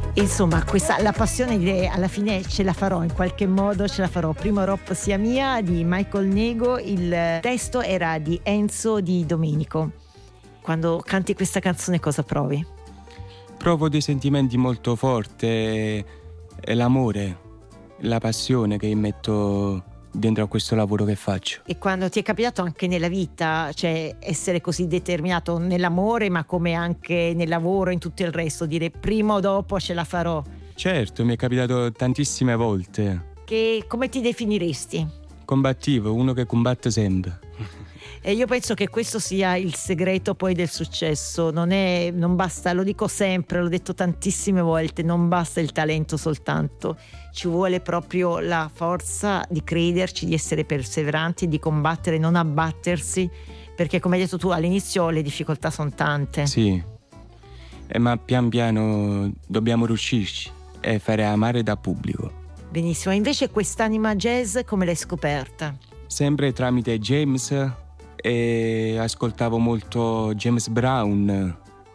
Insomma, la passione di alla fine ce la farò, in qualche modo ce la farò. Primo Rop sia mia di Michael Nego, il testo era di Enzo Di Domenico. Quando canti questa canzone cosa provi? Provo dei sentimenti molto forti, e l'amore, la passione che metto dentro a questo lavoro che faccio. E quando ti è capitato anche nella vita, cioè essere così determinato nell'amore, ma come anche nel lavoro, in tutto il resto, dire prima o dopo ce la farò? Certo, mi è capitato tantissime volte. Come ti definiresti? Combattivo, uno che combatte sempre. E io penso che questo sia il segreto poi del successo. Non basta, lo dico sempre, l'ho detto tantissime volte, non basta il talento soltanto, ci vuole proprio la forza di crederci, di essere perseveranti, di combattere, non abbattersi, perché come hai detto tu all'inizio le difficoltà sono tante. Sì, ma pian piano dobbiamo riuscirci e fare amare da pubblico. Benissimo, invece quest'anima jazz come l'hai scoperta? Sempre tramite James, e ascoltavo molto James Brown,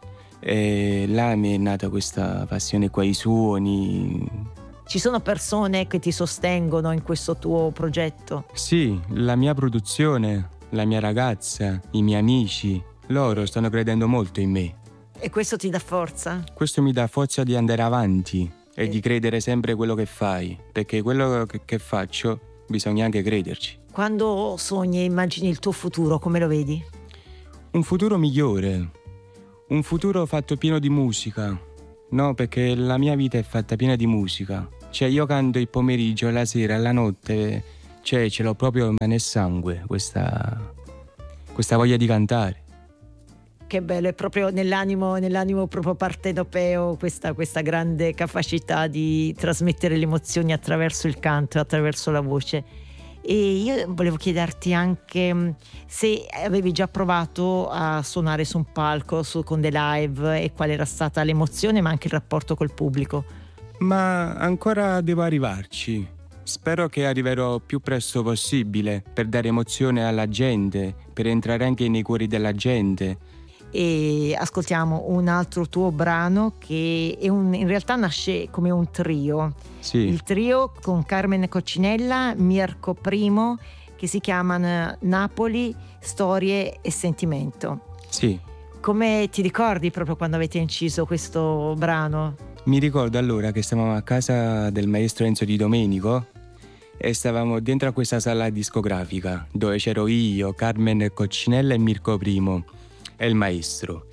e là mi è nata questa passione qua ai suoni. Ci sono persone che ti sostengono in questo tuo progetto? Sì, la mia produzione, la mia ragazza, i miei amici, loro stanno credendo molto in me. E questo ti dà forza? Questo mi dà forza di andare avanti e di credere sempre quello che fai, perché quello che faccio bisogna anche crederci. Quando sogni e immagini il tuo futuro, come lo vedi? Un futuro migliore, un futuro fatto pieno di musica, no? Perché la mia vita è fatta piena di musica. Cioè io canto il pomeriggio, la sera, la notte, cioè ce l'ho proprio nel sangue, questa voglia di cantare. Che bello, è proprio nell'animo proprio partenopeo questa grande capacità di trasmettere le emozioni attraverso il canto, attraverso la voce. E io volevo chiederti anche se avevi già provato a suonare su un palco, con dei live, e qual era stata l'emozione ma anche il rapporto col pubblico. Ma ancora devo arrivarci. Spero che arriverò più presto possibile per dare emozione alla gente, per entrare anche nei cuori della gente. E ascoltiamo un altro tuo brano che in realtà nasce come un trio. Sì. Il trio con Carmen Coccinella, Mirko I, che si chiamano Napoli, Storie e Sentimento. Sì. Come ti ricordi proprio quando avete inciso questo brano? Mi ricordo allora che stavamo a casa del maestro Enzo Di Domenico e stavamo dentro a questa sala discografica dove c'ero io, Carmen Coccinella e Mirko I e il maestro.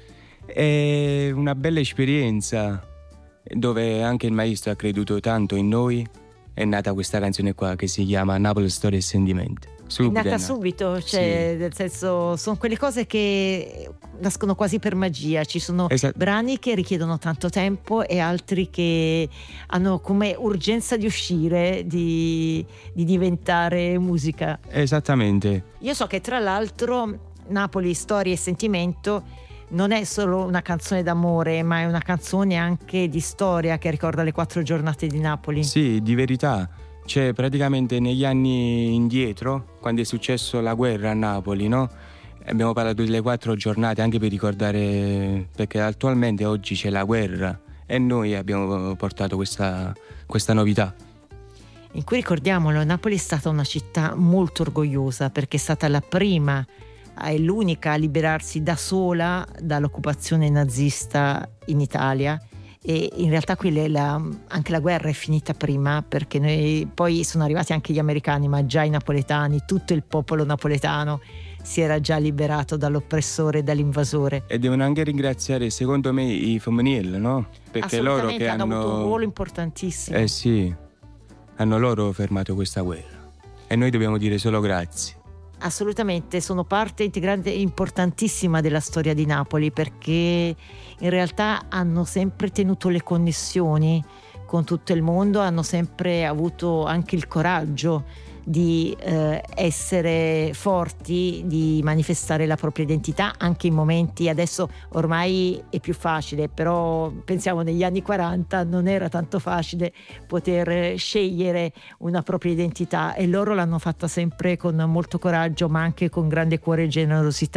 È una bella esperienza dove anche il maestro ha creduto tanto in noi. È nata questa canzone qua che si chiama Napoli, Storie e Sentimento. È nata subito, cioè sì. Nel senso, sono quelle cose che nascono quasi per magia. Ci sono brani che richiedono tanto tempo e altri che hanno come urgenza di uscire, di diventare musica. Esattamente. Io so che tra l'altro Napoli, Storie e Sentimento non è solo una canzone d'amore, ma è una canzone anche di storia che ricorda le 4 giornate di Napoli. Sì, di verità. Cioè praticamente negli anni indietro, quando è successo la guerra a Napoli, no? Abbiamo parlato delle 4 giornate anche per ricordare, perché attualmente oggi c'è la guerra e noi abbiamo portato questa novità. In cui, ricordiamolo, Napoli è stata una città molto orgogliosa perché è stata la prima è l'unica a liberarsi da sola dall'occupazione nazista in Italia, e in realtà qui anche la guerra è finita prima, perché poi sono arrivati anche gli americani, ma già i napoletani, tutto il popolo napoletano si era già liberato dall'oppressore, dall'invasore. E devono anche ringraziare secondo me i femminili, no? Perché loro che hanno avuto un ruolo importantissimo. Eh sì, hanno loro fermato questa guerra e noi dobbiamo dire solo grazie. Assolutamente, sono parte integrante importantissima della storia di Napoli, perché in realtà hanno sempre tenuto le connessioni con tutto il mondo, hanno sempre avuto anche il coraggio di essere forti, di manifestare la propria identità anche in momenti, adesso ormai è più facile, però pensiamo negli anni 40 non era tanto facile poter scegliere una propria identità, e loro l'hanno fatta sempre con molto coraggio, ma anche con grande cuore e generosità.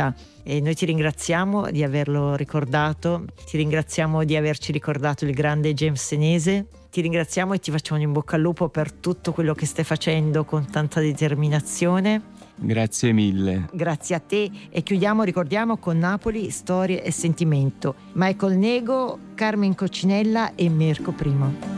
E noi ti ringraziamo di averlo ricordato, ti ringraziamo di averci ricordato il grande James Senese, ti ringraziamo e ti facciamo in bocca al lupo per tutto quello che stai facendo con tanta determinazione. Grazie mille. Grazie a te, e chiudiamo, ricordiamo, con Napoli, storie e sentimento. Michael Nego, Carmen Coccinella e Mirko Primo.